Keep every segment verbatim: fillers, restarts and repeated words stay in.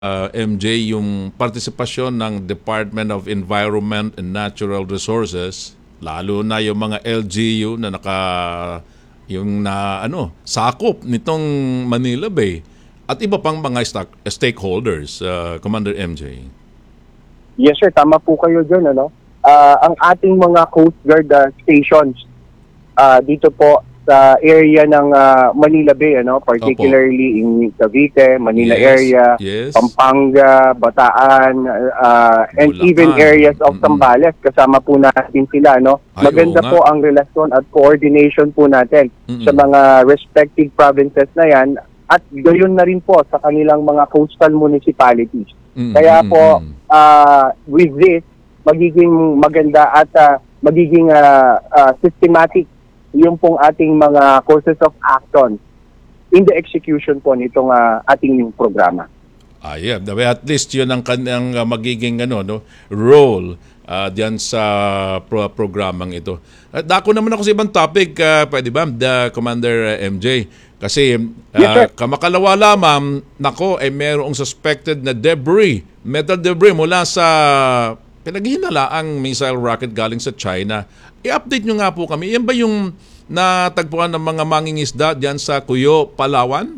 uh, M J, yung partisipasyon ng Department of Environment and Natural Resources, lalo na yung mga L G U na naka yung na ano sakop nitong Manila Bay at iba pang mga stock, stakeholders, uh, Commander M J. Yes sir, tama po kayo dyan. Ano? Ah, ang ating mga Coast Guard ah, stations ah, dito po sa area ng ah, Manila Bay, ano? Particularly in Cavite, Manila Yes, area, yes. Pampanga, Bataan, ah, and Bulacan. even areas of Mm-mm. Zambales. Kasama po natin sila. No? Ay, Maganda oo nga. po ang relasyon at coordination po natin Mm-mm. sa mga respective provinces na yan at gayon na rin po sa kanilang mga coastal municipalities. Mm-mm. Kaya po, Mm-mm. ah, with this, magiging maganda at ah, magiging ah, ah, systematic yung pong ating mga courses of action in the execution po nitong ah, ating programa. Ah, yeah. Dabi, at least yun ang kanyang uh, magiging ano, no, role uh, diyan sa pro- programang ito. At dako naman ako sa ibang topic, uh, pwede ba, the Commander uh, M J? Kasi uh, Yes, sir. kamakalawa lamang, nako, ay merong suspected na debris, metal debris mula sa pinaghinalaang missile rocket galing sa China. I-update nyo nga po kami. Yan ba yung natagpuan ng mga mangingisda diyan sa Cuyo, Palawan?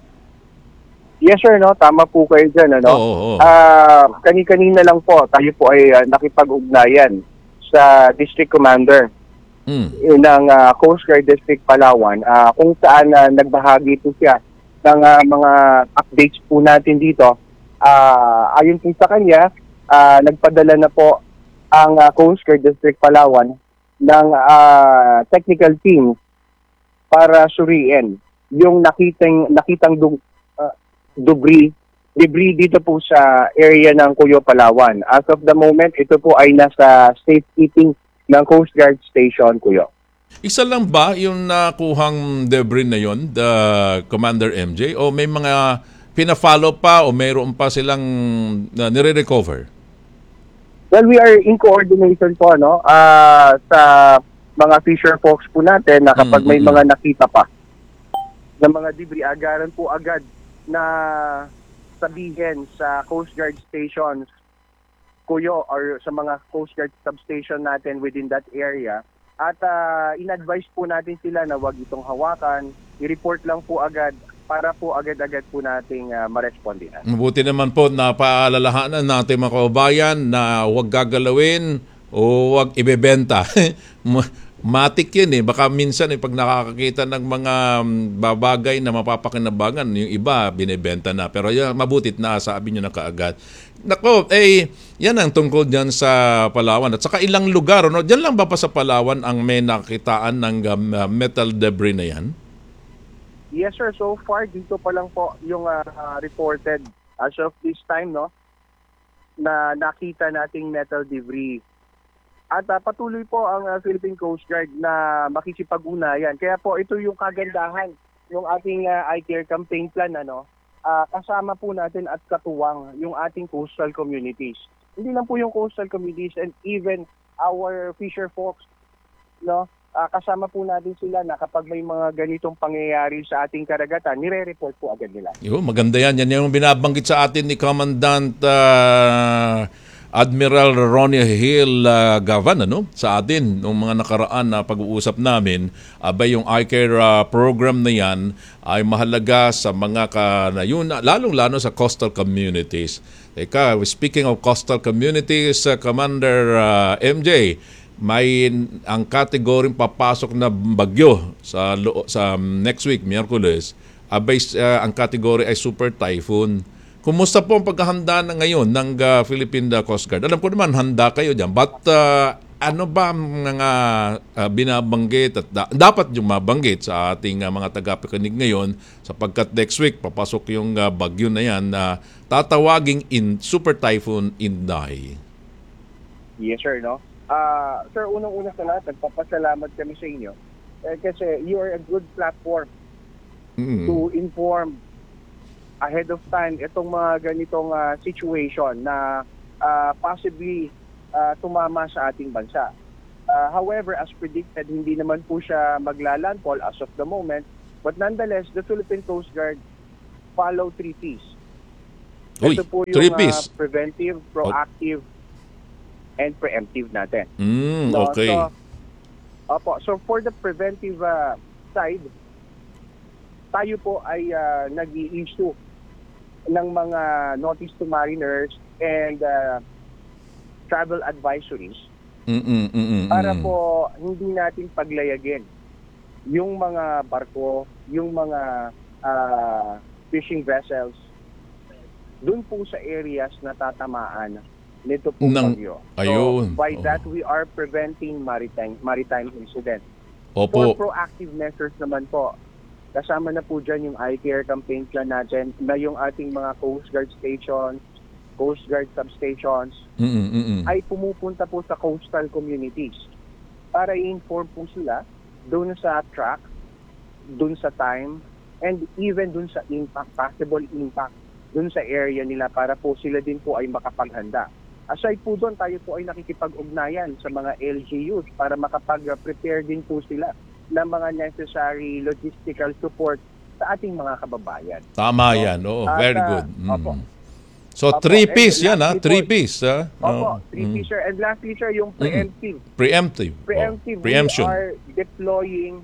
Yes sir, no? Tama po kayo dyan. Ano? Oo, oo. Ah, kani-kanina lang po, tayo po ay ah, nakipag-ugnayan sa District Commander Hmm. ng ah, Coast Guard District Palawan, ah, kung saan ah, nagbahagi po siya ng ah, mga updates po natin dito. Ah, ayon po sa kanya, ah, nagpadala na po ang ah, Coast Guard District Palawan ng ah, technical team para suriin yung nakitang nakitang dug, ah, debris debris dito po sa area ng Cuyo, Palawan. As of the moment, ito po ay nasa safekeeping ng Coast Guard Station, Cuyo. Isa lang ba yung nakuhang debris na yon, the Commander M J? O may mga pina-follow pa o mayroon pa silang uh, nire-recover? Well, we are in coordination po, no? Ah, sa mga fisher folks po natin na kapag may Mm, mm, mga nakita pa ng mga debris, agaran po agad na sabihin sa Coast Guard stations, Cuyo, or sa mga Coast Guard substation natin within that area. At ah, in-advise po natin sila na wag itong hawakan, i-report lang po agad para po agad-agad po nating uh, marespondihan. Mabuti naman po na paalalahanan natin mga kababayan na huwag gagalawin o huwag ibebenta. Ma- Matik yun eh. Baka minsan eh, pag nakakakita ng mga mm, babagay na mapapakinabangan, yung iba binibenta na. Pero yan, mabutit na sabi nyo na kaagad. Nako, eh, yan ang tungkol dyan sa Palawan. At saka ilang lugar, no? Dyan lang ba pa sa Palawan ang may nakitaan ng um, uh, metal debris na yan? Yes sir, so far dito pa lang po yung ah, ah, reported as of this time, no, na nakita nating metal debris. At ah, patuloy po ang ah, Philippine Coast Guard na makikipag-ugnayan. Kaya po ito yung kagandahan ng ating ah, I CARE campaign plan, ano, ah, kasama po natin at katuwang yung ating coastal communities. Hindi lang po yung coastal communities and even our fisher folks, no, Ah, kasama po natin sila na kapag may mga ganitong pangyayari sa ating karagatan, nire-report po agad nila. Yo, maganda yan. Yan yung binabanggit sa atin ni Commandant uh, Admiral Ronnie Hill uh, Gavan, ano? Sa atin, nung mga nakaraan na pag-uusap namin, abay yung I CARE uh, program na yan ay mahalaga sa mga kanayun, lalong-lalo sa coastal communities. Eka, speaking of coastal communities, uh, Commander uh, M J, may ang kategoryeng papasok na bagyo sa lo- sa next week, Miyerkules, abay uh, ang kategory ay super typhoon. Kumusta po ang paghahanda na ngayon ng uh, Philippine uh, Coast Guard? Alam ko naman handa kayo diyan. But uh, ano ba ang mga uh, binabanggit at da- dapat yung mabanggit sa ating uh, mga tagapakinig ngayon sapagkat next week papasok yung uh, bagyo na yan na tatawaging in super typhoon Inday. Yes sir, no? Ah, sir, unang-una sa lahat, nagpapasalamat kami sa inyo eh, kasi you are a good platform Mm. to inform ahead of time itong mga ganitong ah, situation na ah, possibly ah, tumama sa ating bansa. Ah, however, as predicted, hindi naman po siya maglalandfall as of the moment, but nonetheless, the Philippine Coast Guard follow three T's. Uy, Ito po yung three ah, piece. preventive, proactive, and preemptive natin. Mm, No, okay. So, opo, so for the preventive ah, side, tayo po ay ah, nag-i-issue ng mga notice to mariners and ah, travel advisories Mm, mm, mm, mm, para mm. po hindi natin paglayagin yung mga barko, yung mga ah, fishing vessels dun po sa areas na tatamaan nito pong Nang- bagyo. ayun. So by Oo. that we are preventing maritime maritime incident. Opo. For proactive measures naman po, kasama na po dyan yung eye care campaign plan natin na yung ating mga Coast Guard stations, Coast Guard substations Mm, mm, mm, mm. ay pumupunta po sa coastal communities para i-inform po sila doon sa track, doon sa time, and even doon sa impact, possible impact doon sa area nila para po sila din po ay makapaghanda. Aside po doon, tayo po ay nakikipag-ugnayan sa mga L G Us para makapag-prepare din po sila ng mga necessary logistical support sa ating mga kababayan. Tama So, yan. Oo, at, very ah, good. Mm. opo. So, Opo, three-piece and yan, ha? lastly po- Three-piece, ha? Opo, Oo. three Mm. feature. And lastly, sir, yung preemptive. Preemptive. Oh, Preemptive, Preemption. we are deploying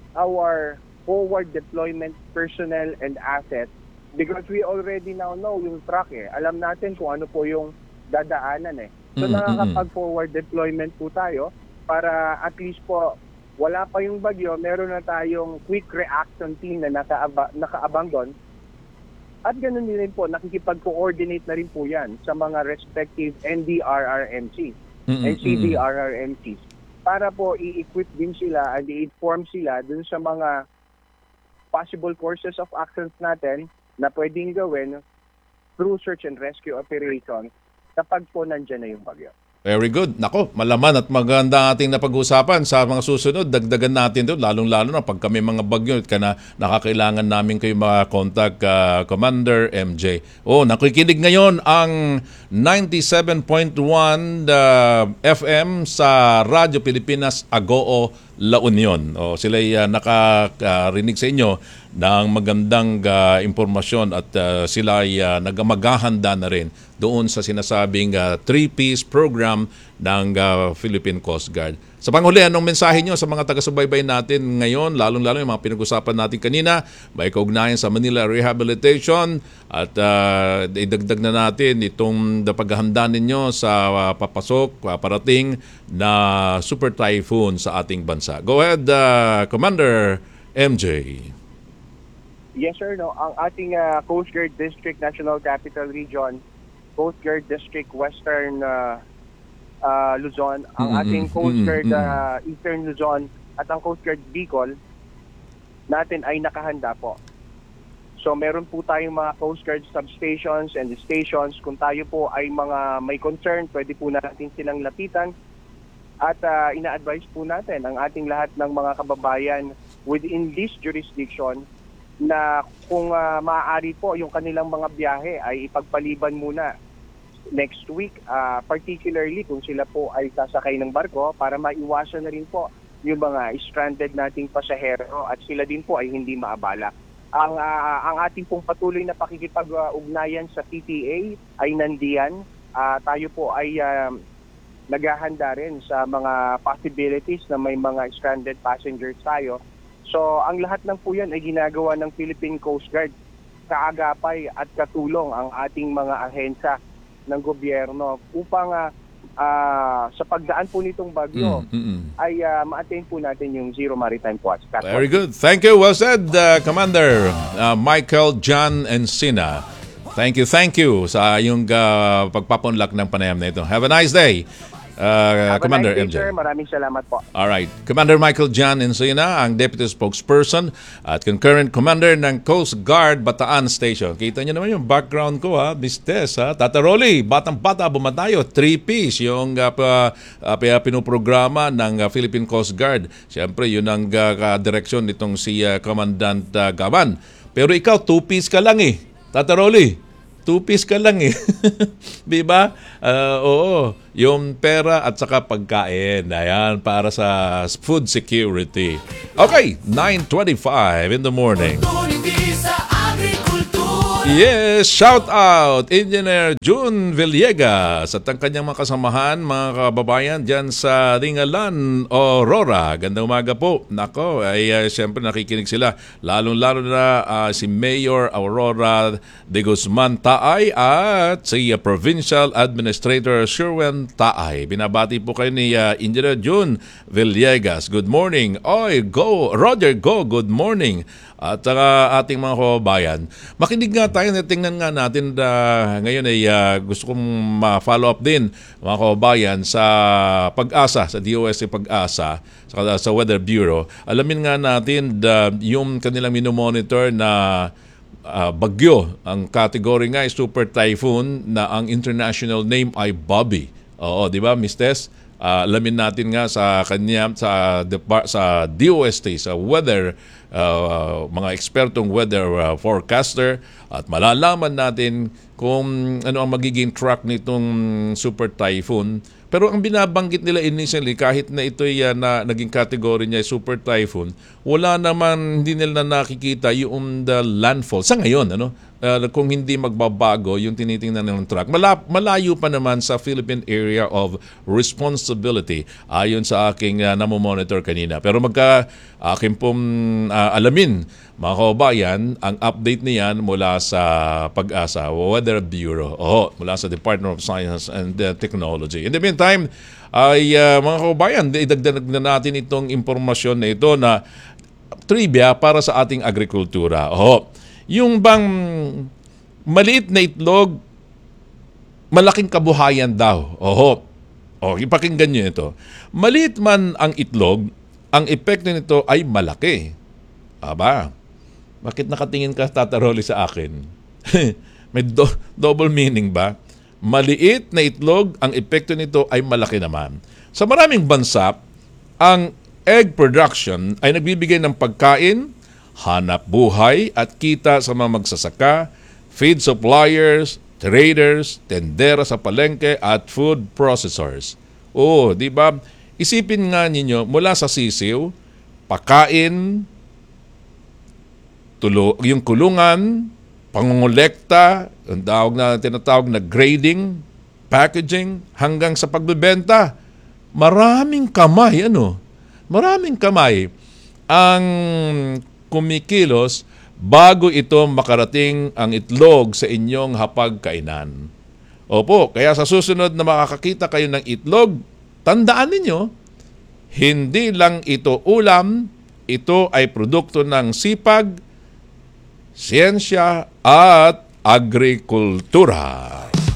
our forward deployment personnel and assets because we already now know yung truck eh. Alam natin kung ano po yung dadaanan eh. So Mm, mm, nakakapag-forward deployment po tayo para at least po wala pa yung bagyo, meron na tayong quick reaction team na nakaaba, nakaabang doon. At ganoon din rin po, nakikipag-coordinate na rin po yan sa mga respective N D R R M Cs Mm, mm, and C D mm. R R M Cs para po i-equip din sila and i-inform sila dun sa mga possible courses of actions natin na pwedeng gawin through search and rescue operations kapag po nandyan na yung bagyo. Very good. Nako, malaman at maganda ang ating napag-usapan sa mga susunod. Dagdagan natin doon, lalong-lalo na pag kami mga bagyo at ka na nakakailangan namin kayo mga-contact uh, Commander M J. Oh, nakikinig ngayon ang ninety-seven point one uh, F M sa Radyo Pilipinas Agoo La Union. Oh, sila ay uh, nakarinig sa inyo ng magandang uh, impormasyon at uh, sila ay uh, nagamaghahanda na rin doon sa sinasabing uh, three-piece program ng uh, Philippine Coast Guard. Sa panghuli, anong mensahe nyo sa mga taga-subaybay natin ngayon, lalong-lalo yung mga pinag-usapan natin kanina, may kaugnayan sa Manila Rehabilitation at uh, idagdag na natin itong paghahanda ninyo sa uh, papasok, uh, parating na super typhoon sa ating bansa. Go ahead, uh, Commander M J. Yes sir, no, ang ating ah, Coast Guard District National Capital Region, Coast Guard District Western ah, ah, Luzon, ang Mm-mm, ating Coast mm-mm, Guard mm-mm. ah, Eastern Luzon at ang Coast Guard Bicol natin ay nakahanda po. So meron po tayong mga Coast Guard substations and stations. Kung tayo po ay mga may concern, pwede po natin silang lapitan. At ah, ina-advise po natin ang ating lahat ng mga kababayan within this jurisdiction na kung ah, maaari po yung kanilang mga biyahe ay ipagpaliban muna next week, ah, particularly kung sila po ay sasakay ng barko para maiwasan na rin po yung mga stranded nating pasahero at sila din po ay hindi maabala. Ang ah, ang ating pong patuloy na pakikipag-ugnayan sa P T A ay nandiyan. Ah, tayo po ay ah, naghahanda rin sa mga possibilities na may mga stranded passengers tayo. So, ang lahat ng po yan ay ginagawa ng Philippine Coast Guard. Kaagapay at katulong ang ating mga ahensya ng gobyerno upang ah, ah, sa pagdaan po nitong bagyo Mm, mm, mm. ay uh, ma-attain po natin yung Zero Maritime Watch. Very good. Thank you. Well said, uh, Commander uh, Michael John Encina. Thank you, thank you sa iyong uh, pagpapunlak ng panayam na ito. Have a nice day, uh, Have a Commander nice day, M J. sir. Maraming salamat po. Alright. Commander Michael John Encina, ang Deputy Spokesperson at Concurrent Commander ng Coast Guard Bataan Station. Kita niyo naman yung background ko, ha? Bistes, ha? Tata Rolly, batang-bata, bumatayo. Three-piece yung uh, pa, uh, pinuprograma ng uh, Philippine Coast Guard. Siyempre, yun ang uh, direksyon nitong si uh, Commandant uh, Gavan. Pero ikaw, two-piece ka lang eh. Tata Rolly. Two-piece ka lang eh. Di ba? Uh, oo. Yung pera at saka pagkain. Ayan, para sa food security. Okay, nine twenty-five in the morning. Yes, shout out Engineer June Villegas at ang kanyang mga kasamahan, mga kababayan dyan sa Ringalan, Aurora. Gandang umaga po. Nako, ay uh, siyempre nakikinig sila. Lalong-lalo na uh, si Mayor Aurora de Guzman Taay at si uh, Provincial Administrator Sherwin Taay. Binabati po kayo ni uh, Engineer June Villegas. Good morning. Oy, go. Roger, go. Good morning. At uh, ating mga kababayan, makinig nga tayo, tingnan nga natin uh, ngayon ay uh, gusto kong ma-follow up din mga kababayan sa Pag-asa, sa D O S T Pag-asa, sa, sa Weather Bureau. Alamin nga natin uh, yung kanilang minomonitor na uh, bagyo. Ang category nga ay Super Typhoon na ang international name ay Bobby. Oo, di ba, Miss Tess? Uh, alamin natin nga sa kanya sa sa D O S T, sa weather uh, mga ekspertong weather uh, forecaster, at malalaman natin kung ano ang magiging track nitong super typhoon. Pero ang binabanggit nila initially, kahit na ito ay uh, na naging category niya super typhoon, wala naman, hindi nila nakikita yung the landfall sa ngayon, ano? Uh, kung hindi magbabago yung tinitingnan ng track. Mala- malayo pa naman sa Philippine Area of Responsibility ayon sa aking uh, namomonitor kanina. Pero magka akin pong uh, alamin, mga kababayan, ang update niyan mula sa Pag-asa, Weather Bureau, oh, mula sa Department of Science and uh, Technology. In the meantime, ay uh, mga kababayan, idagdag na natin itong impormasyon na ito na trivia para sa ating agrikultura. Oh, yung bang maliit na itlog, malaking kabuhayan daw. Oho. O, ipakinggan nyo ito. Maliit man ang itlog, ang epekto nito ay malaki. Aba, bakit nakatingin ka, Tata Rolly, sa akin? May do- double meaning ba? Maliit na itlog, ang epekto nito ay malaki naman. Sa maraming bansa, ang egg production ay nagbibigay ng pagkain, hanap buhay at kita sa mga magsasaka, feed suppliers, traders, tendera sa palengke at food processors. Oo, di ba? Isipin nga ninyo, mula sa sisiw, pakain, tulo, yung kulungan, pangungulekta, ang tawag na, tinatawag na grading, packaging, hanggang sa pagbebenta. Maraming kamay, ano? Maraming kamay ang kumikilos bago ito makarating ang itlog sa inyong hapagkainan. Opo, kaya sa susunod na makakakita kayo ng itlog, tandaan ninyo, hindi lang ito ulam, ito ay produkto ng sipag, siyensya at agrikultura.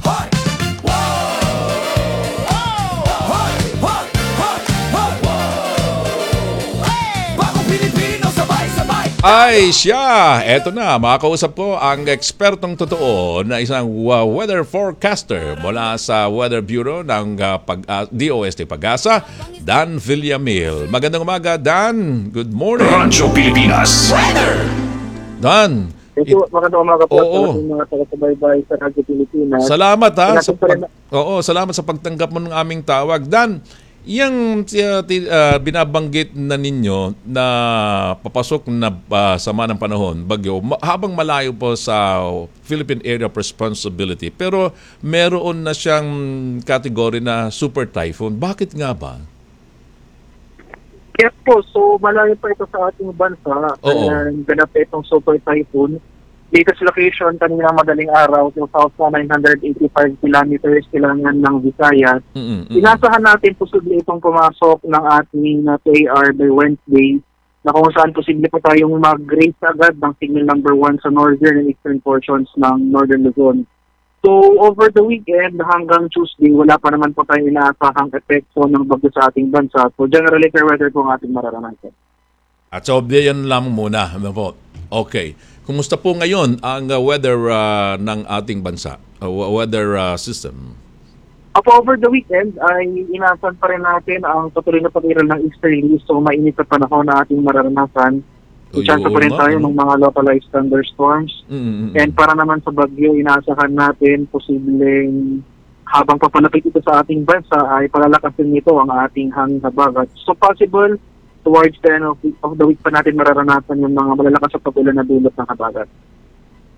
Ay siya, eto na, makakausap ko ang ekspertong totoo na isang uh, weather forecaster mula sa Weather Bureau ng uh, pag, uh, D O S T Pag-asa, Dan Villamil. Magandang umaga, Dan. Good morning. Rancho Pilipinas Weather. Dan. Ito, magandang umaga po Oo. sa mga taga-subaybay sa Radyo Pilipinas. Salamat ha. Sa Salamat pa rin pag, oo, salamat sa pagtanggap mo ng aming tawag. Dan, yung uh, t- uh, binabanggit na ninyo na papasok na uh, sama ng panahon, bagyo, ma- habang malayo po sa Philippine Area of Responsibility, pero meron na siyang category na super typhoon. Bakit nga ba? Yes po, so malayo pa ito sa ating bansa. Oo. And ganap itong super typhoon. Latest location kanina madaling araw, yung south po nine hundred eighty-five kilometers kailangan ng Visayas. Mm-mm. Inasahan natin posible itong pumasok ng ating uh, P A R by Wednesday, na kung saan posible po tayong mag-raise agad ng signal number one sa northern and eastern portions ng northern Luzon. So over the weekend hanggang Tuesday, wala pa naman po tayong inaasahang epekto ng bagyo sa ating bansa. So generally fair weather po ang ating mararanasan. At so, yan lang muna. Ano po? Okay. Kumusta po ngayon ang uh, weather uh, ng ating bansa? Uh, weather uh, system? Apo, over the weekend ay inasan pa rin natin ang patuloy na pag-iral ng easterly, so mainit na panahon na ating mararanasan. Chance pa rin tayo ng mga localized thunderstorms. Mm-hmm. And para naman sa bagyo, inaasahan natin posibleng habang papalapit ito sa ating bansa ay palalakasin nito ang ating hangin na bagat. So possible, towards the end of the, of the week pa natin mararanasan yung mga malalakas sa pag-ulan na dulot ng habagat.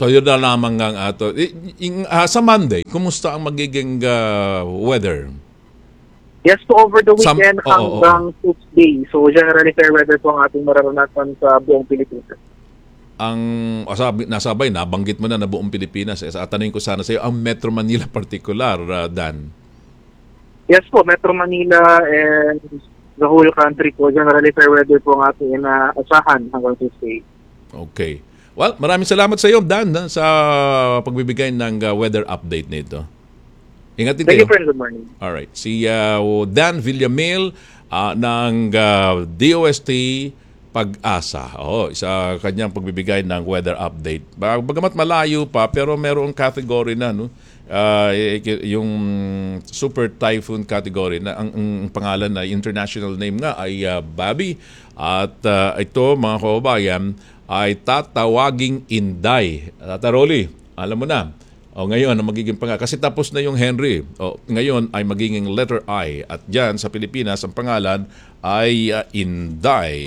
So yun na lamang ang ato. I- in- ah, sa Monday, kumusta ang magiging ah, weather? Yes po, over the Sam- weekend oo, oo, oo. hanggang Tuesday. So generally fair weather po ang ating mararanasan sa buong Pilipinas. Ang o sabi, nasabay, nabanggit mo na na buong Pilipinas. Eh, sa tanongin ko sana sa iyo, ang Metro Manila particular, ah, Dan. Yes po, Metro Manila and the whole country po. Generally fair weather po ang ating inaasahan hanggang Tuesday. Okay. Well, maraming salamat sa iyo, Dan, ah, sa pagbibigay ng ah, weather update nito. Ingat din Thank kayo. you, friend. Good morning. Alright. Si uh, Dan Villamil uh, ng uh, D O S T Pag-asa. Oo, isa kanyang pagbibigay ng weather update. Bag- Bagamat malayo pa, pero merong category na, no? Uh, yung super typhoon category na ang, ang pangalan na international name nga ay uh, Babi. At uh, ito, mga kababayan, ay tatawaging Inday. Tata Rolly, alam mo na. O ngayon, ang magiging panga kasi tapos na yung Henry. O ngayon ay magiging letter I at diyan sa Pilipinas ang pangalan ay uh, Inday.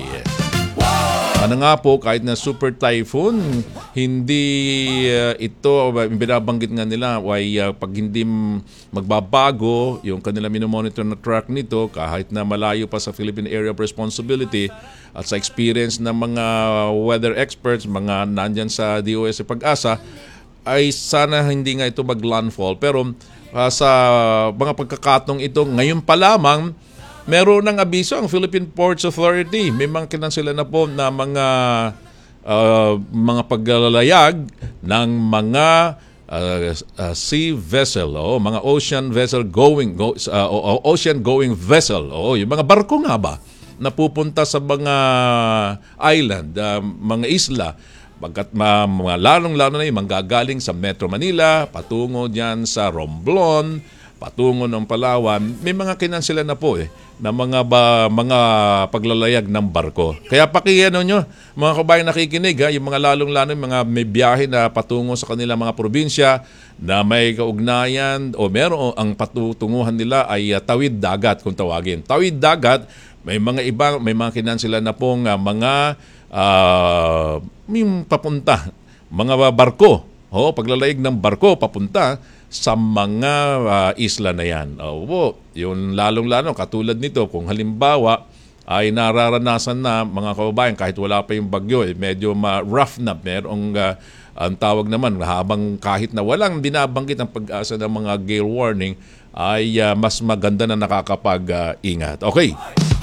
Ano nga po, kahit na super typhoon, hindi uh, ito, binabanggit nga nila, ay uh, pag hindi magbabago yung kanila minomonitor na track nito, kahit na malayo pa sa Philippine Area of Responsibility at sa experience ng mga weather experts, mga nandyan sa D O S Pag-asa, ay sana hindi nga ito mag-landfall. Pero uh, sa mga pagkakatong ito, ngayon pa lamang, meron ng abiso ang Philippine Ports Authority. May mga kinansila na po na mga uh, mga paglalayag ng mga uh, uh, sea vessel, o mga ocean vessel going, go, uh, uh, ocean going vessel, o yung mga barko nga ba, na pupunta sa mga island, uh, mga isla, Pagkat ma, mga lalong-lalo na yung manggagaling sa Metro Manila, patungo dyan sa Romblon, patungo ng Palawan, may mga kinansila na po eh, na mga, ba, mga paglalayag ng barko. Kaya pakiano nyo, mga kabayan nakikinig, ha, yung mga lalong-lalo, yung mga may biyahe na patungo sa kanilang mga probinsya, na may kaugnayan, o meron ang patutunguhan nila ay uh, tawid dagat kung tawagin. Tawid dagat, may mga ibang, may mga kinansila na pong uh, mga Uh, yung papunta, mga barko, oh, paglalayag ng barko papunta sa mga uh, isla na yan. Oh, yung lalong-lalo, katulad nito, kung halimbawa ay nararanasan na mga kababayan, kahit wala pa yung bagyo, eh, medyo ma-rough na, merong uh, ang tawag naman, habang kahit na walang binabanggit ang pag-asa ng mga gale warning, ay uh, mas maganda na nakakapag-ingat. Uh, okay.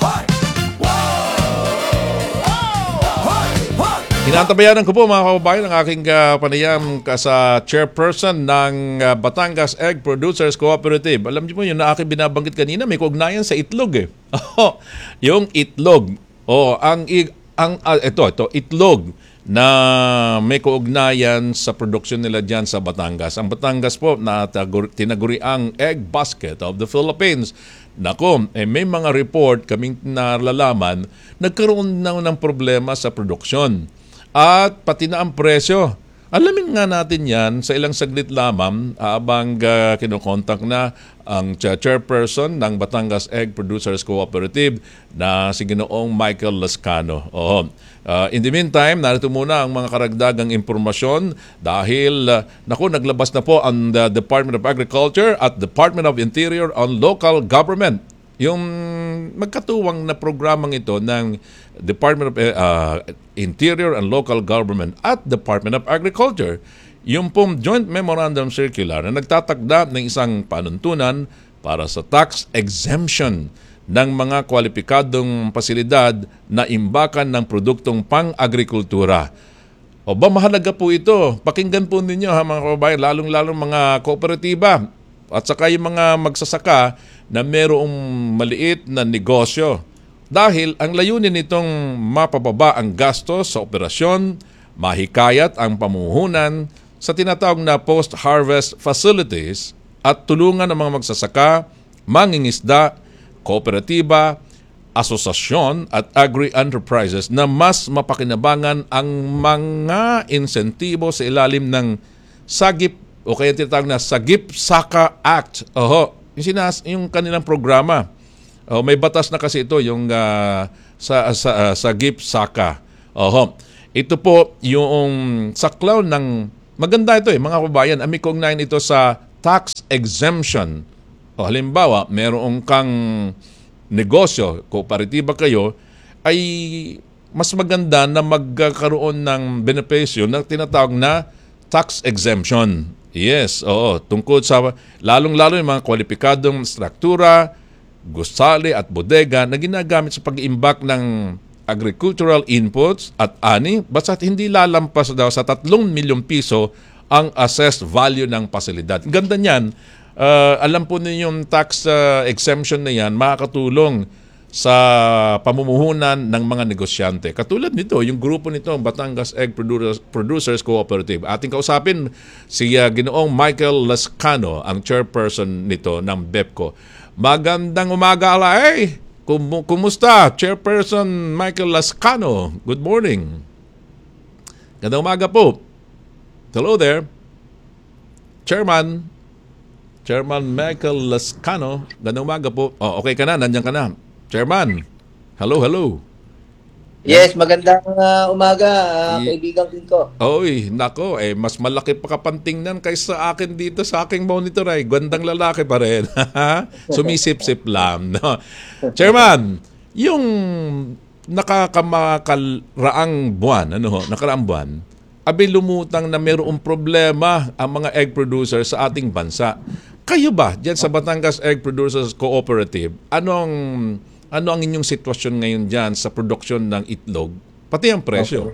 Hinantabayanan ko po mga kababayan ang aking uh, panayam ka sa chairperson ng uh, Batangas Egg Producers Cooperative. Alam niyo po yun na aking binabanggit kanina, may kaugnayan sa itlog eh. Yung itlog. Oh, ang ang uh, ito ito itlog na may kaugnayan sa produksyon nila diyan sa Batangas. Ang Batangas po na tinaguri ang Egg Basket of the Philippines. Nako, eh, may mga report kaming nalalaman, nagkaroon na ng problema sa produksyon. At pati na ang presyo. Alamin nga natin yan sa ilang saglit lamang habang uh, kinokontak na ang chairperson ng Batangas Egg Producers Cooperative na si Ginoong Michael Lascano. Oo. Uh, in the meantime, narito muna ang mga karagdagang impormasyon dahil uh, naku, naglabas na po ang the Department of Agriculture at Department of Interior on Local Government. Yung magkatuwang na programang ito ng Department of uh, Interior and Local Government at Department of Agriculture, yung pong Joint Memorandum Circular na nagtatakda ng isang panuntunan para sa tax exemption ng mga kwalipikadong pasilidad na imbakan ng produktong pang-agrikultura. O ba, mahalaga po ito. Pakinggan po ninyo ha mga kababayan, lalong-lalong mga kooperatiba at saka yung mga magsasaka na mayroong maliit na negosyo. Dahil ang layunin nitong mapababa ang gastos sa operasyon, mahikayat ang pamuhunan sa tinatawag na post-harvest facilities at tulungan ng mga magsasaka, mangingisda, kooperatiba, asosasyon at agri-enterprises na mas mapakinabangan ang mga insentibo sa ilalim ng Sagip o kaya tinatawag na Sagip-Saka Act. Oho, yung, sinas, yung kanilang programa. Oh, may batas na kasi ito yung uh, sa sa uh, Sagip-Saka. Oho. Ito po yung saklaw ng maganda ito eh, mga kababayan. Ami kong ito sa tax exemption. O halimbawa, meron kang negosyo, kooperatiba kayo, ay mas maganda na magkaroon ng benepisyo na tinatawag na tax exemption. Yes, oo. Tungkol sa, lalong-lalo yung mga kwalipikadong struktura, gusali at bodega na ginagamit sa pag-iimbak ng agricultural inputs at ani, basta't hindi lalampas daw sa tatlong milyong piso ang assessed value ng pasilidad. Ganda niyan. Uh, alam po ninyo yung tax uh, exemption na yan, makakatulong sa pamumuhunan ng mga negosyante. Katulad nito, yung grupo nito, Batangas Egg Producers, Producers Cooperative. Ating kausapin si uh, Ginoong Michael Lascano, ang chairperson nito ng BEPCO. Magandang umaga, alay! Kum- kumusta, Chairperson Michael Lascano? Good morning. Gandang umaga po. Hello there. Chairman. Chairman Michael Lascano. Gandang umaga po. Oh, okay ka na, nandiyan ka na. Chairman. Hello, hello. Yes, magandang uh, umaga, uh, Y- kaibigan Kiko. Oy, nako, eh, mas malaki pa kapantingnan kaysa akin dito sa aking monitor ay. Gandang lalaki pa rin. Sumisip-sip lang. No? Chairman, yung nakakamaraang buwan, ano ho, nakaraang buwan, abi lumutang na mayroong problema ang mga egg producers sa ating bansa. Kayo ba, dyan sa Batangas Egg Producers Cooperative, anong ano ang inyong sitwasyon ngayon dyan sa produksyon ng itlog, pati ang presyo?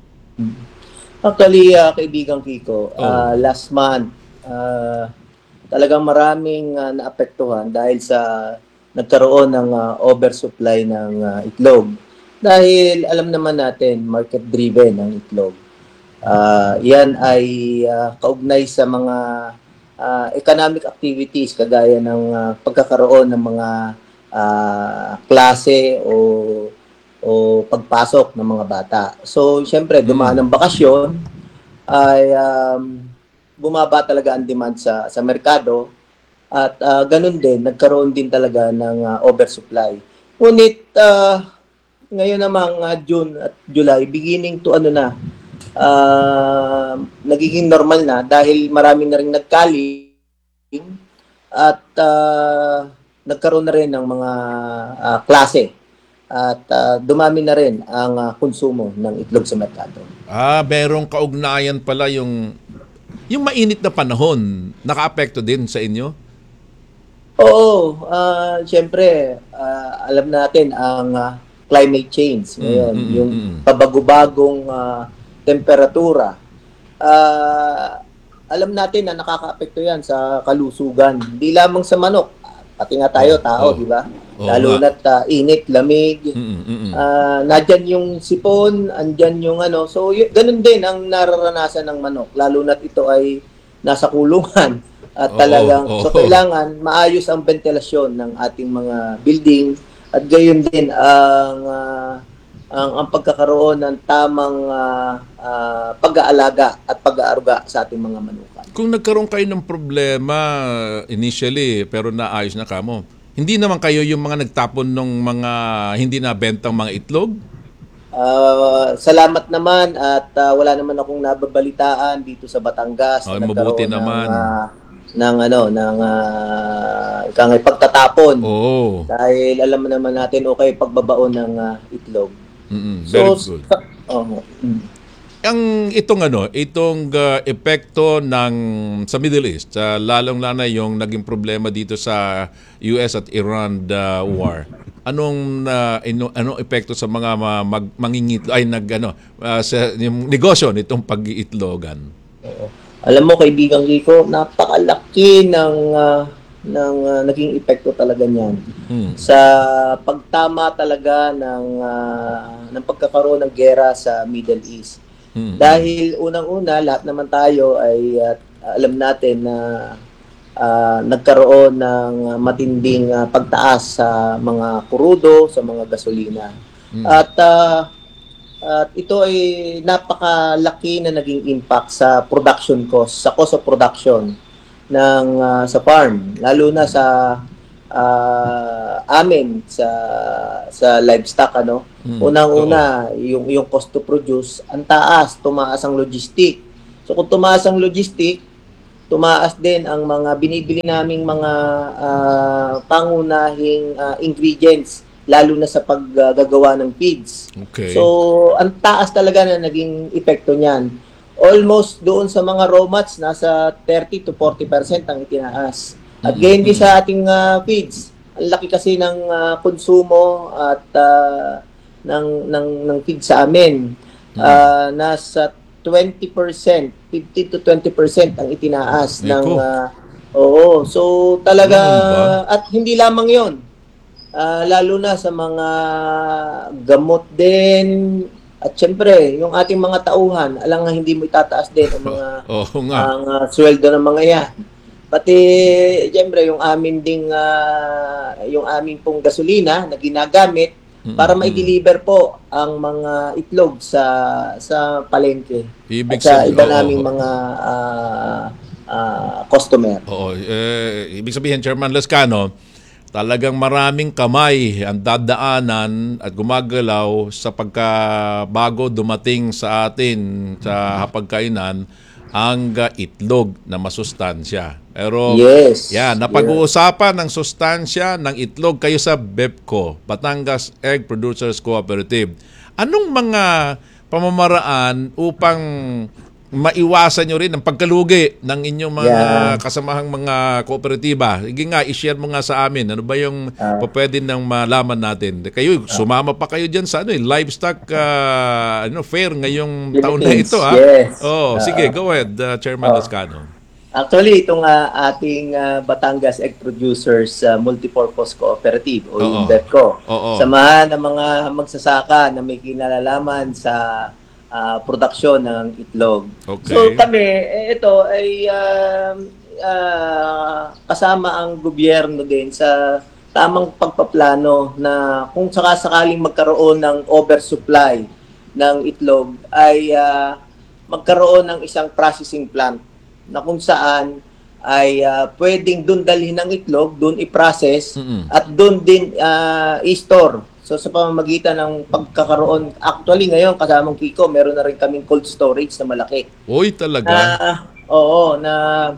Actually, uh, kaibigan Kiko, uh, last month, uh, talagang maraming uh, naapektuhan dahil sa nagkaroon ng uh, oversupply ng uh, itlog. Dahil alam naman natin, market-driven ang itlog. Uh, yan ay uh, kaugnay sa mga uh, economic activities kagaya ng uh, pagkakaroon ng mga uh, klase o o pagpasok ng mga bata. So, syempre, dumaan ng bakasyon, ay um, bumaba talaga ang demand sa sa merkado at uh, ganun din, nagkaroon din talaga ng uh, oversupply. Ngunit, uh, ngayon namang uh, June at July, beginning to ano na, uh, nagiging normal na dahil marami na rin nagkaling at uh, nagkaroon na rin ng mga uh, klase at uh, dumami na rin ang uh, konsumo ng itlog sa merkado. Ah, merong kaugnayan pala yung yung mainit na panahon, nakaapekto din sa inyo? Oo, uh, siyempre, uh, alam natin ang uh, climate change ngayon, Mm, mm, yung mm. pabagubagong uh, temperatura. Uh, alam natin na nakakaapekto yan sa kalusugan, hindi lamang sa manok, pati nga tayo, Oh, tao, oh. di ba? Oo Lalo nga. na't uh, init, lamig, Mm, mm, mm. uh, nandyan yung sipon, andyan yung ano. So, y- ganun din ang nararanasan ng manok, lalo na't ito ay nasa kulungan. At Oo, talagang, oo. so kailangan maayos ang ventilasyon ng ating mga building at gayon din ang uh, ang, ang pagkakaroon ng tamang uh, uh, pag-aalaga at pag-aaruga sa ating mga manukan. Kung nagkaroon kayo ng problema initially pero naayos na kamo, hindi naman kayo yung mga nagtapon ng mga hindi nabentang mga itlog? Uh, salamat naman at uh, wala naman akong nababalitaan dito sa Batangas Ay, na mabuti nagkaroon naman. ng uh, ng ano ng uh, ikang pagtatapon. Oo. Dahil alam naman natin okay pagbabaon ng uh, itlog. Mm-mm, very So, good. sa- oh, mm. Ang itong ano, itong uh, epekto ng sa Middle East, uh, lalong-lalo yung naging problema dito sa U S at Iran uh, war. Anong uh, ino, anong epekto sa mga ma- mag, mangingit ay nag ano uh, sa yung negosyo nitong pag-iitlogan? Oo. Alam mo kaibigan Rico, napakalaki ng uh, ng uh, naging epekto talaga niyan Hmm. sa pagtama talaga ng uh, ng pagkakaroon ng giyera sa Middle East. Hmm. Dahil unang-una lahat naman tayo ay uh, alam natin na uh, nagkaroon ng matinding uh, pagtaas sa mga krudo, sa mga gasolina. Hmm. At uh, at ito ay napakalaki na naging impact sa production cost, sa cost of production ng uh, sa farm, lalo na sa uh, amin sa sa livestock ano. Mm, Unang-una, yung yung cost to produce, ang taas, tumaas ang logistic. So kung tumaas ang logistic, tumaas din ang mga binibili naming mga uh, pangunahing uh, ingredients, lalo na sa paggagawa ng feeds. Okay. So, ang taas talaga na naging epekto niyan. Almost doon sa mga raw mats, nasa thirty to forty percent ang itinaas. At Mm-hmm. gayon din sa ating uh, feeds. Ang laki kasi ng uh, konsumo at uh, ng, ng, ng feed sa amin. Uh, nasa twenty percent, fifteen to twenty percent ang itinaas ng Eko. uh, oo. So talaga Ganun ba? at hindi lamang 'yon. Uh, lalo na sa mga gamot din at syempre yung ating mga tauhan, alang nga hindi mo itataas din ang mga Oo nga. ang uh, sweldo ng mga 'yan. Pati syempre yung amin ding uh, yung aming pong gasolina na ginagamit para ma-deliver po ang mga itlog sa sa palengke Ibig at sa sabi- iba oo, naming oo. mga ah, ah, customer. Oo, eh, ibig sabihin, Chairman Lescano, talagang maraming kamay ang dadaanan at gumagalaw sa pagkabago dumating sa atin sa hapagkainan ang uh, itlog na masustansya. Pero Yes. yan, napag-uusapan ng sustansya ng itlog kayo sa BEPCO, Batangas Egg Producers Cooperative. Anong mga pamamaraan upang maiwasan nyo rin ang pagkalugi ng inyong mga Yeah. kasamahang mga kooperatiba? Sige nga, i-share mo nga sa amin. Ano ba yung Ah. pwede nang malaman natin? Kayo, sumama pa kayo dyan sa ano, eh, livestock ah, ano, fair ngayong taon na Philippines, ito. Ah. yes. Oh, Ah. sige, go ahead, uh, Chairman Ah. Lescano. Actually, itong ah, ating ah, Batangas Egg Producers ah, Multipurpose Cooperative o yung Oo. BEPCO. Oo. Samahan ng mga magsasaka na may kinalalaman sa ah, produksyon ng itlog. Okay. So kami, eh, ito ay ah, ah, kasama ang gobyerno din sa tamang pagpaplano na kung sakasakaling magkaroon ng oversupply ng itlog ay ah, magkaroon ng isang processing plant na kung saan ay ah, pwedeng doon dalhin ng itlog, doon i-process Mm-mm. at doon din ah, i-store. So sa pamamagitan ng pagkakaroon, actually ngayon kasamang Kiko, meron na rin kaming cold storage na malaki. Uy, talaga? Na, oo, na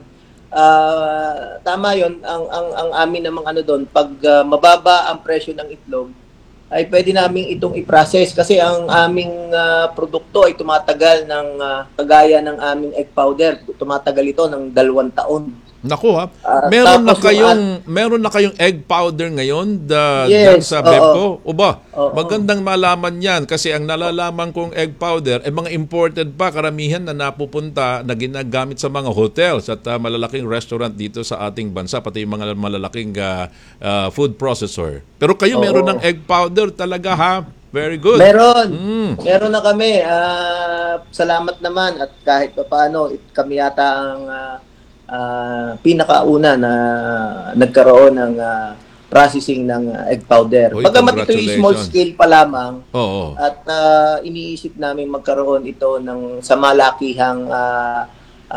ah, tama 'yon ang ang ang amin namang ano doon, pag ah, mababa ang presyo ng itlog, ay pwede naming itong i-process kasi ang aming ah, produkto ay tumatagal ng ah, kagaya ng aming egg powder, tumatagal ito ng dalawang taon. Naku ha, Ah, meron na tapos yung kayong meron na kayong egg powder ngayon da, Yes, dyan sa oo. BEPCO? O ba? Oo. Magandang malaman yan kasi ang nalalaman kong egg powder ay mga imported pa karamihan na napupunta na ginagamit sa mga hotels at ah, malalaking restaurant dito sa ating bansa pati yung mga malalaking ah, ah, food processor. Pero kayo Oo. meron ng egg powder talaga ha? Very good. Meron. Mm. Meron na kami. Ah, salamat naman at kahit pa paano, it- kami yata ang ah, ah, pinakauna na nagkaroon ng ah, processing ng ah, egg powder. Uy, Bagamat ito yung small congratulations. scale pa lamang Oo. at ah, iniisip namin magkaroon ito ng sa malakihang ah,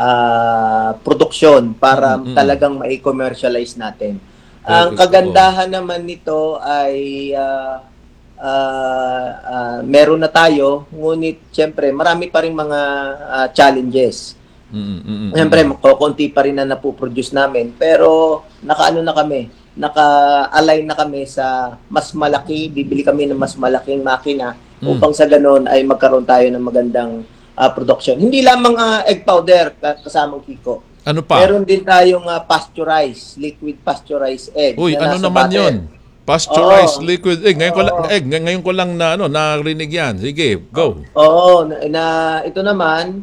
ah, produksyon para Mm, mm, mm. talagang ma-commercialize natin. Ang Perfect. kagandahan naman nito ay ah, ah, ah, meron na tayo, ngunit siyempre marami pa rin mga ah, challenges. Mm, mm, mm, Siyempre, mm. konti pa rin na napoproduce namin. Pero nakaano na kami, naka-align na kami sa mas malaki, bibili kami ng mas malaking makina Mm. upang sa ganon ay magkaroon tayo ng magandang ah, production. Hindi lamang ah, egg powder ka- kasamang Kiko. Ano pa? Meron din tayong ah, pasteurized, liquid pasteurized egg. Uy, na ano nasa naman bottle. yun? Pasteurized Oo. liquid egg. Ngayon ko lang, Oo. egg, ngay- ngayon ko lang na ano, narinig yan. Sige, go. Oo, na, na ito naman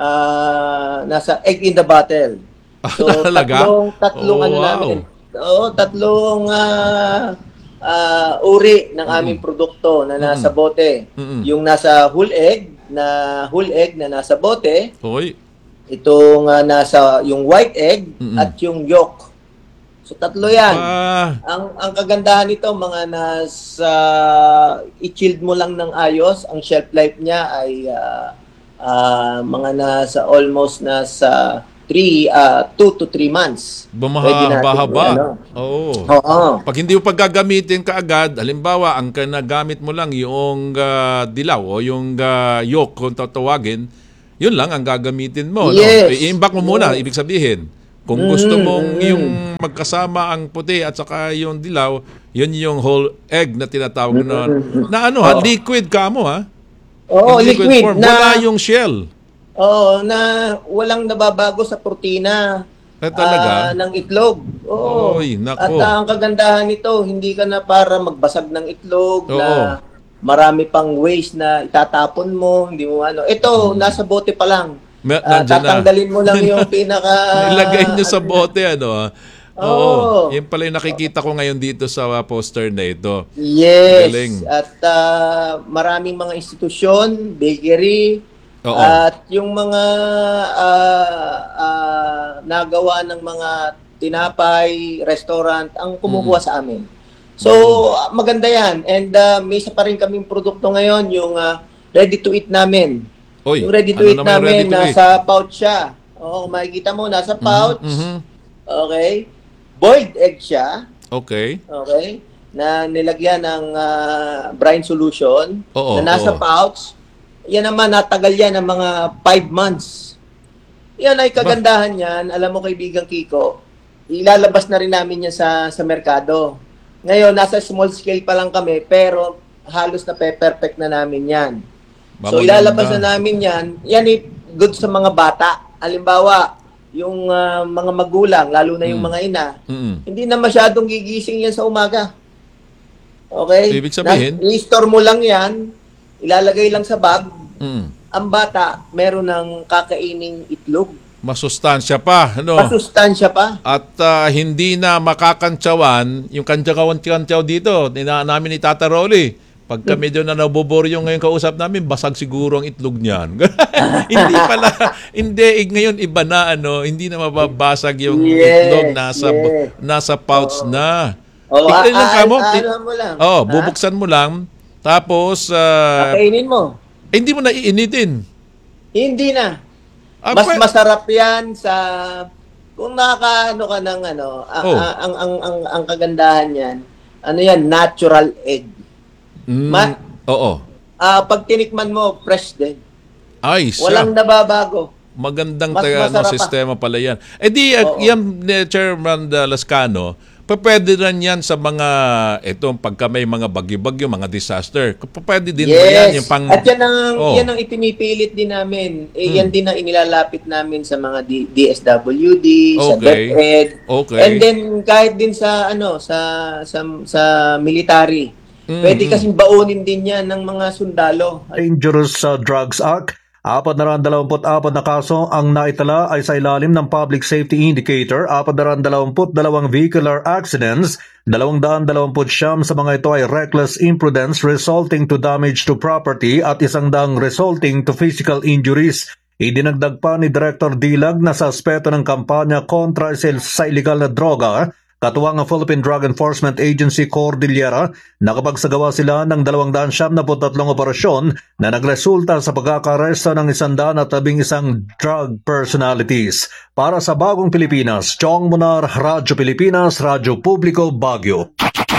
ah, nasa egg in the bottle. So Talaga? tatlong tatlong Oh, ano wow. namin. Oo, tatlong ah, ah, uri ng aming produkto na nasa Mm-mm. bote. Mm-mm. Yung nasa whole egg na whole egg na nasa bote, Hoy. itong ah, nasa yung white egg Mm-mm. at yung yolk. So tatlo 'yan. Ah, Ang ang kagandahan nito, mga nasa i-chilled mo lang ng ayos, ang shelf life niya ay ah, ah, mga nasa almost nasa three uh, two to three months. Pwede natin, bumahaba-haba. ano. Oo. Oo. Pag hindi mo paggagamitin kaagad, halimbawa, ang kinagamit mo lang yung ah, dilaw o yung uh, yolk kung tatawagin, yun lang ang gagamitin mo. Yes. No? I-imbak mo muna, Yeah. ibig sabihin. Kung gusto Mm, mong mm. yung magkasama ang puti at saka yung dilaw, yun yung whole egg na tinatawag na, na ano ha, Oo. liquid ka mo ha. Oo, In liquid, form. na Wala yung shell. Oo, na walang nababago sa protina Eh, talaga? ah, ng itlog. Oo. Oy, nako. At ah, ang kagandahan nito, hindi ka na para magbasag ng itlog Oo. na marami pang waste na itatapon mo, hindi mo ano. Ito, nasa bote pa lang. Me- Ah, nandyan na. tatanggalin mo lang yung pinaka Nilagay nyo sa ano, bote, ano ha. Oo. Oo. Yan pala yung nakikita ko ngayon dito sa uh, poster na ito. Yes. Galing. At ah, maraming mga institusyon, bakery, Oo. at yung mga ah, ah, nagawa ng mga tinapay, restaurant, ang kumukuha sa amin. So, ah, maganda yan. And ah, may isa pa rin kaming produkto ngayon, yung ah, ready to eat namin. Oy, yung ready to ano eat naman yung namin, ready to eat? nasa pouch siya. Oo, makikita mo, nasa pouch. Mhm. Okay. Boiled egg siya. Okay. Okay? Na nilagyan ng ah, brine solution Oo, na nasa oo. pouch. Yan naman, natagal yan ng mga five months. Yan ay kagandahan yan. Alam mo, kaibigan Kiko, ilalabas na rin namin yan sa, sa merkado. Ngayon, nasa small scale pa lang kami, pero halos na pe-perfect na namin yan. So, Maganda. ilalabas na namin yan. Yan ay good sa mga bata. Halimbawa, yung ah, mga magulang, lalo na yung Mm. mga ina, Mm-mm. hindi na masyadong gigising yan sa umaga. Okay? Ibig sabihin? Na, i-store mo lang yan, ilalagay lang sa bag, Mm. ang bata, meron ng kakaining itlog. Masustansya pa, ano? Masustansya pa. At ah, hindi na makakantsawan yung kantsaw-kantsaw dito. Nina namin ni Tata Rolly. Pag kami doon na naboboryo ngayon kausap namin, basag siguro ang itlog niyan. Hindi pala, hindi, eh, ngayon iba na, ano, hindi na mababasag yung Yes, itlog, nasa, yes. nasa pouch na. O, Tignan lang a- ka mo. a- ti- ano mo lang. Oh, Ha? bubuksan mo lang. Tapos, ah, Kakainin mo. eh, hindi mo na iinitin. Hindi na. Ah, Mas pwe- masarap yan sa kung nakakaano ka ng ano, ang, Oh. ang, ang, ang, ang, ang kagandahan yan, ano yan, natural egg. Mm, Ma- oo. Ah, pag tinikman mo, fresh din. Ay, siya. Walang nababago. Magandang Mas taga, no, masarap pa. sistema pala yan. Eh di, uh, Oo. yan, eh, Chairman uh, Lascano, pa- pwede rin yan sa mga, ito, pagka may mga bagyo-bagyo, mga disaster. Pa- Pwede din ba yan? Yung pang, At yan ang, Oh. yan ang ipinipilit din namin. Eh, Hmm. Yan din ang inilalapit namin sa mga D- DSWD, sa Okay. DepEd. Okay. And then kahit din sa ano sa sa, sa military. Mm, Pwede mm. kasing baunin din yan ng mga sundalo. Dangerous uh, Drugs Act. Apat na dalawampu't apat na kaso ang naitala ay sa ilalim ng Public Safety Indicator, apat na dalawampu't dalawang vehicular accidents, dalawang daan dalawampu't siyam sa mga ito ay reckless imprudence resulting to damage to property at isang daang resulting to physical injuries. Idinagdag pa ni Director Dilag na sa aspeto ng kampanya kontra sa illegal na droga, katuwang ang Philippine Drug Enforcement Agency Cordillera, nakapagsagawa sila ng dalawang daan siyam na tatlong operasyon na nagresulta sa pagkakaresto ng isandaan at tabing isang drug personalities. Para sa Bagong Pilipinas, Chong Munar, Radyo Pilipinas, Radyo Publiko, Baguio.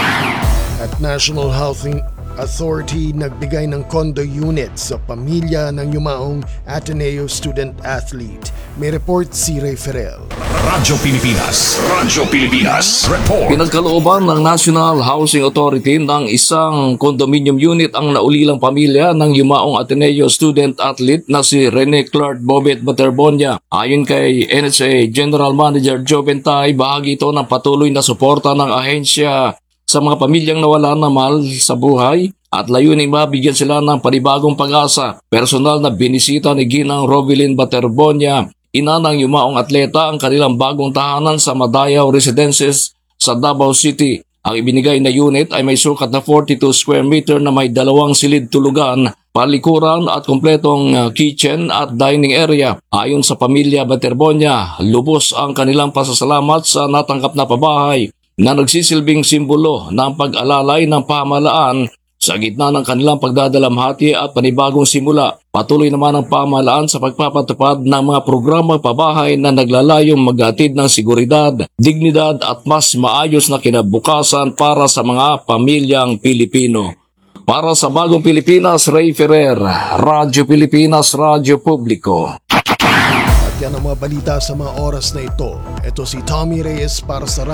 At National Housing Authority nagbigay ng condo unit sa pamilya ng yumaong Ateneo student athlete. May report si Ray Ferrell. Radyo Pilipinas. Radyo Pilipinas. Report. Pinagkalooban ng National Housing Authority ng isang condominium unit ang naulilang pamilya ng yumaong Ateneo student athlete na si Rene Clark Bobet Baterbonia. Ayon kay N H A General Manager Joe Bentay, bahagi ito ng patuloy na suporta ng ahensya sa mga pamilyang nawala na mahal sa buhay at layunin mabigyan sila ng panibagong pag-asa. Personal na binisita ni Ginang Rovelyn Baterbonia, ina ng yumaong atleta, ang kanilang bagong tahanan sa Madayaw Residences sa Davao City. Ang ibinigay na unit ay may sukat na forty-two square meter na may dalawang silid tulugan, palikuran at kompletong uh, kitchen at dining area. Ayon sa pamilya Baterbonia, lubos ang kanilang pasasalamat sa natanggap na pabahay na nagsisilbing simbolo ng pag-alalay ng pamahalaan sa gitna ng kanilang pagdadalamhati at panibagong simula. Patuloy naman ang pamahalaan sa pagpapatupad ng mga programang pabahay na naglalayong maghatid ng seguridad, dignidad at mas maayos na kinabukasan para sa mga pamilyang Pilipino. Para sa Bagong Pilipinas, Ray Ferrer, Radyo Pilipinas, Radyo Publiko. At yan ang mga balita sa mga oras na ito. Ito si Tommy Reyes para sa